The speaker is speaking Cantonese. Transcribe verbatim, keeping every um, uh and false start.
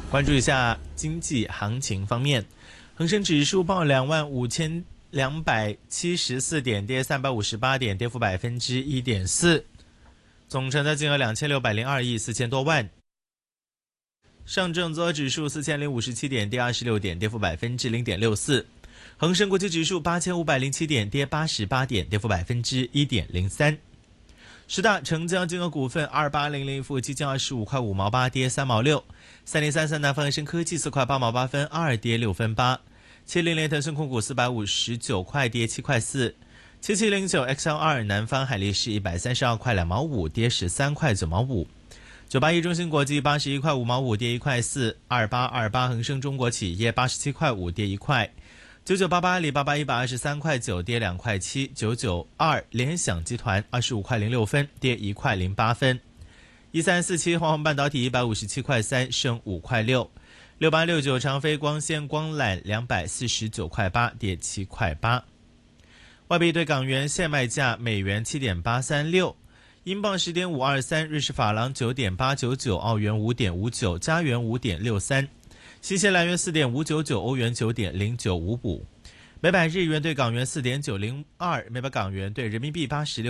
关注一下经济行情方面，恒生指数报两万五千两百七十四点，跌三百五十八点，跌幅百分之一点四，总成交金额两千六百零二亿四千多万。上证综合指数四千零五十七点，跌二十六点，跌幅百分之零点六四。恒生国际指数八千五百零七点，跌八十八点，跌幅百分之一点零三。十大成交金额股份：二八零零富基金二十五块五毛八，跌三毛六；三零三三南方恒生科技四块八毛八分，二跌六分八；七零零腾讯控股四百五十九块，跌七块四；七七零九 X L 二南方海力士一百三十二块两毛五，跌十三块九毛五；九八一中芯国际八十一块五毛五，跌一块四；二八二八恒生中国企业八十七块五，跌一块。九九八八阿里巴巴一百二十三块九，跌两块七；九九二联想集团二十五块零六分，跌一块零八分；一三四七华虹半导体一百五十七块三，升五块六；六八六九长飞光纤光缆两百四十九块八，跌七块八。外币对港元现卖价：美元七点八三六，英镑十点五二三，瑞士法郎九点八九九，澳元五点五九，加元五点六三。新西兰元 四点五九九，欧元 九点零九五五，每百日元对港元 四点九零二，每百港元对人民币八十六。